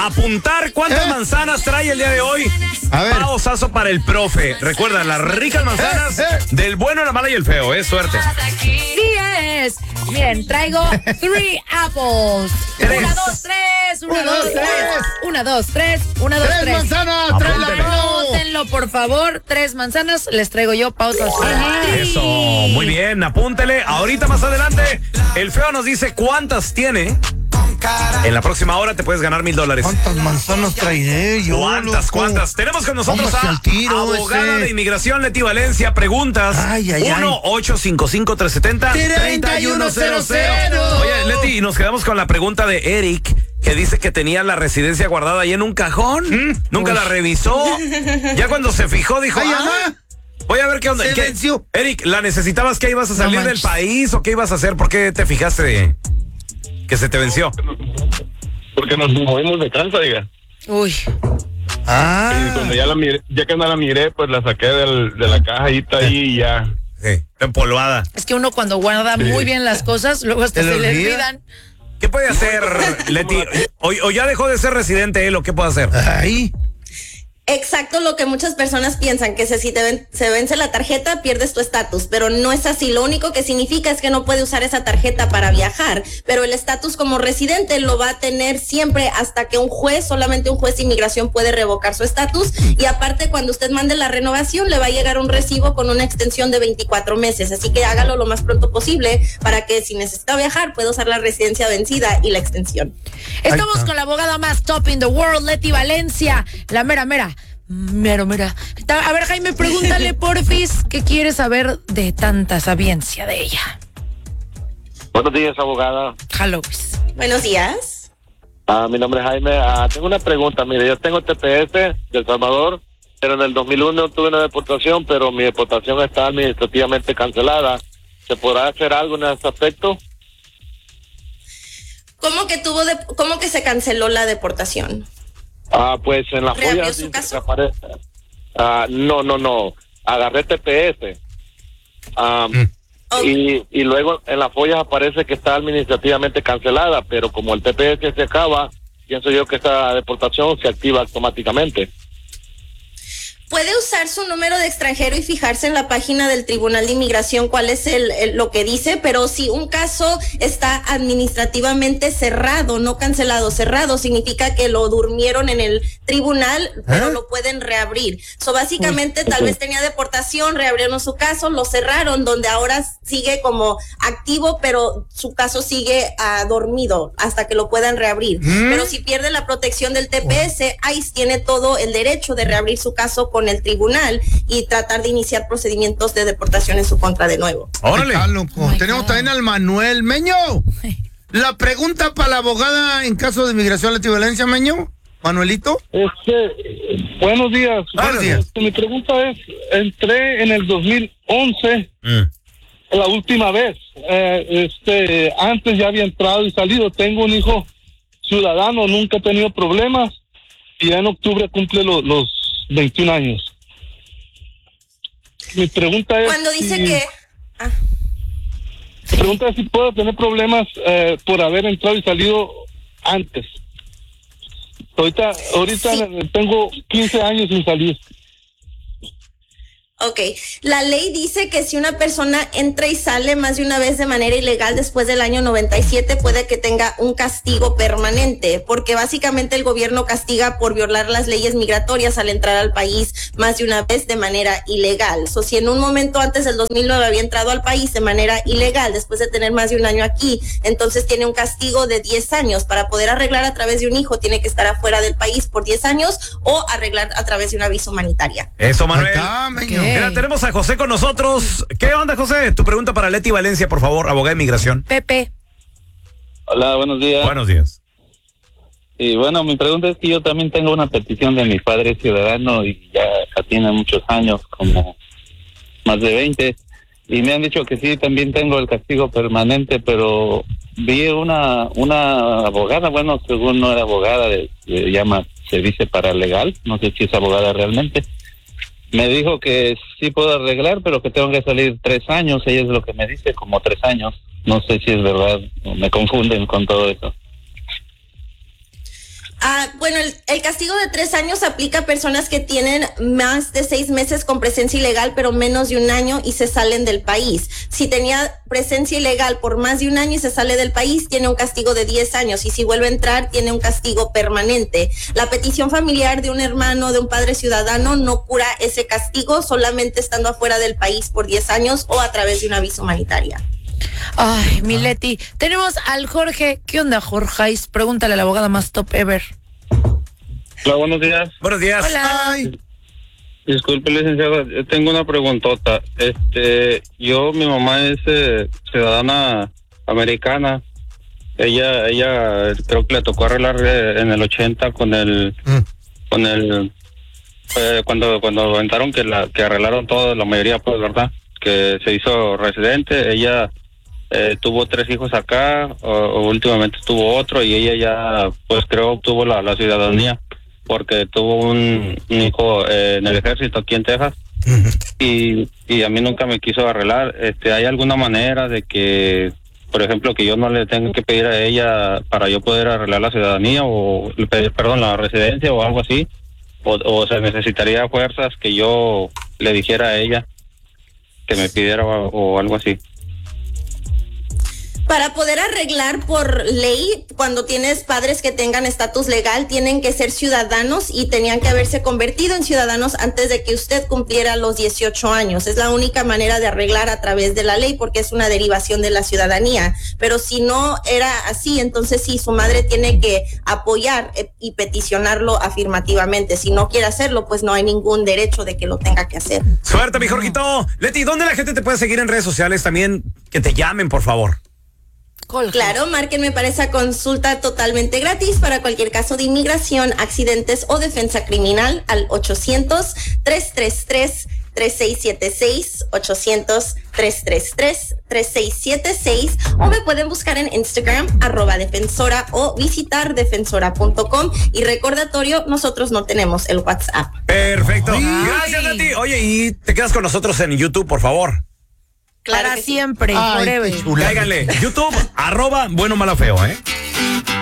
apuntar cuántas manzanas trae el día de hoy. A ver. Pausazo para el profe. Recuerda, las ricas manzanas del bueno, la mala y el feo. Suerte. Sí es. Miren, traigo 3 apples. 1, 2, 3. 1, 2, 3. 1, 2, 3. 1, 2, 3. 3 manzanas, Apúntenlo, por favor. 3 manzanas les traigo yo. Pausa. Eso, muy bien, apúntele. Ahorita más adelante, el feo nos dice cuántas tiene. En la próxima hora te puedes ganar $1,000. ¿Cuántas manzanas traeré yo? ¿Cuántas? Tenemos con nosotros Póngase al tiro, abogada de inmigración Leti Valencia. Preguntas. 1-855-370-3100. Oye, Leti, y nos quedamos con la pregunta de Eric, que dice que tenía la residencia guardada ahí en un cajón. Nunca la revisó. Ya cuando se fijó, dijo, voy a ver qué onda. Se venció. Eric, ¿la necesitabas? ¿Qué ibas a salir del país o qué ibas a hacer? ¿Por qué te fijaste que se te venció? Porque nos movimos de casa, diga. Uy. Y cuando ya que no la miré, pues la saqué de la cajita ahí y ya. Sí, empolvada. Es que uno cuando guarda muy bien las cosas, luego hasta se le olvidan. ¿Qué puede hacer, Leti? ¿O ya dejó de ser residente él o qué puede hacer? Ahí. Exacto lo que muchas personas piensan, que si se vence la tarjeta pierdes tu estatus, pero no es así. Lo único que significa es que no puede usar esa tarjeta para viajar, pero el estatus como residente lo va a tener siempre hasta que solamente un juez de inmigración puede revocar su estatus, y aparte cuando usted mande la renovación le va a llegar un recibo con una extensión de 24 meses, así que hágalo lo más pronto posible para que si necesita viajar pueda usar la residencia vencida y la extensión. Estamos con la abogada más top in the world, Leti Valencia, la mera. A ver, Jaime, pregúntale, porfis, ¿qué quieres saber de tanta sabiencia de ella? Buenos días, abogada. Hello. Buenos días. Mi nombre es Jaime. Tengo una pregunta. Mire, yo tengo TPS de El Salvador, pero en el 2001 tuve una deportación, pero mi deportación está administrativamente cancelada. ¿Se podrá hacer algo en ese aspecto? ¿Cómo que se canceló la deportación? Pues en la ¿Reabrió folla su caso? aparece. No. Agarré TPS. Okay. Y luego en las follas aparece que está administrativamente cancelada, pero como el TPS se acaba, pienso yo que esta deportación se activa automáticamente. Puede usar su número de extranjero y fijarse en la página del Tribunal de Inmigración cuál es lo que dice, pero si un caso está administrativamente cerrado, no cancelado, cerrado, significa que lo durmieron en el tribunal, pero lo pueden reabrir. Básicamente tal vez tenía deportación, reabrieron su caso, lo cerraron, donde ahora sigue como activo, pero su caso sigue dormido hasta que lo puedan reabrir. Pero si pierde la protección del TPS, ICE tiene todo el derecho de reabrir su caso con el tribunal y tratar de iniciar procedimientos de deportación en su contra de nuevo. ¡Órale! Tenemos también al Manuel. Meño, la pregunta para la abogada en caso de inmigración Leti Valencia, Meño. Manuelito. Buenos días. Buenos días. Mi pregunta es, entré en el 2011, la última vez. Antes ya había entrado y salido. Tengo un hijo ciudadano, nunca he tenido problemas y ya en octubre cumple los 21 años. Mi pregunta es... Cuando dice que... Mi pregunta es si puedo tener problemas por haber entrado y salido antes. Ahorita sí. Tengo 15 años sin salir. Ok, la ley dice que si una persona entra y sale más de una vez de manera ilegal después del año 97 puede que tenga un castigo permanente, porque básicamente el gobierno castiga por violar las leyes migratorias al entrar al país más de una vez de manera ilegal. Si en un momento antes del 2009 había entrado al país de manera ilegal después de tener más de un año aquí, entonces tiene un castigo de 10 años. Para poder arreglar a través de un hijo tiene que estar afuera del país por 10 años o arreglar a través de una visa humanitaria. Eso, Manuel. Mira, tenemos a José con nosotros. ¿Qué onda, José? Tu pregunta para Leti Valencia, por favor, abogada de inmigración. Pepe. Hola, buenos días. Buenos días. Y bueno, mi pregunta es que yo también tengo una petición de mi padre ciudadano y ya tiene muchos años, como más de 20, y me han dicho que sí, también tengo el castigo permanente, pero vi una abogada, bueno, según no era abogada, se dice paralegal, no sé si es abogada realmente. Me dijo que sí puedo arreglar, pero que tengo que salir 3 años. Ella es lo que me dice, como 3 años. No sé si es verdad, me confunden con todo eso. Bueno, el castigo de 3 años aplica a personas que tienen más de 6 meses con presencia ilegal, pero menos de 1 año y se salen del país. Si tenía presencia ilegal por más de 1 año y se sale del país, tiene un castigo de 10 años. Y si vuelve a entrar, tiene un castigo permanente. La petición familiar de un hermano, de un padre ciudadano, no cura ese castigo, solamente estando afuera del país por 10 años o a través de una visa humanitaria. Ay, mi Leti. Tenemos al Jorge. ¿Qué onda, Jorge? Pregúntale a la abogada más top ever. Hola, buenos días. Buenos días. Hola. Ay, Disculpe, licenciada, yo tengo una preguntota. Mi mamá es ciudadana americana. Ella creo que le tocó arreglar en el 80 cuando aventaron que arreglaron todo, la mayoría, pues, ¿verdad? Que se hizo residente. Ella tuvo 3 hijos acá, o últimamente tuvo otro, y ella ya, pues, creo obtuvo la ciudadanía porque tuvo un hijo en el ejército aquí en Texas. Y a mí nunca me quiso arreglar. ¿Hay alguna manera de que, por ejemplo, que yo no le tenga que pedir a ella para yo poder arreglar la ciudadanía o pedir, la residencia o algo así? O se necesitaría fuerzas que yo le dijera a ella que me pidiera o algo así? Para poder arreglar por ley, cuando tienes padres que tengan estatus legal, tienen que ser ciudadanos y tenían que haberse convertido en ciudadanos antes de que usted cumpliera los 18 años. Es la única manera de arreglar a través de la ley porque es una derivación de la ciudadanía. Pero si no era así, entonces sí, su madre tiene que apoyar y peticionarlo afirmativamente. Si no quiere hacerlo, pues no hay ningún derecho de que lo tenga que hacer. Suerte, mi Jorgito. Leti, ¿dónde la gente te puede seguir en redes sociales también? Que te llamen, por favor. Claro, márquenme para esa consulta totalmente gratis para cualquier caso de inmigración, accidentes o defensa criminal al 800-333-3676, 800-333-3676, o me pueden buscar en Instagram, @defensora, o visitar defensora.com. Y recordatorio, nosotros no tenemos el WhatsApp. Perfecto. Gracias, Leti. Oye, y te quedas con nosotros en YouTube, por favor. Claro Para que sí. siempre, forever. qué chula. Cáiganle. YouTube, @bueno, mala, feo, ¿eh?